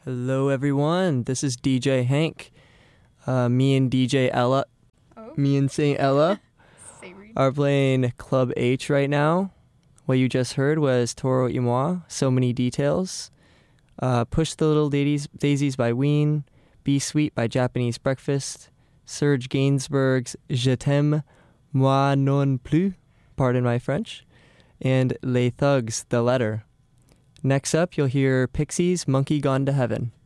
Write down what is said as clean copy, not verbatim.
Hello, everyone. This is DJ Hank. Me and DJ Ella, me and Saint Ella are playing Club H right now. What you just heard was Toro y Moi, So Many Details. Push the Little Daisies by Ween. Be Sweet by Japanese Breakfast. Serge Gainsbourg's Je t'aime, moi non plus, pardon my French. And Les Thugs, The Letter. Next up, you'll hear Pixies, Monkey Gone to Heaven.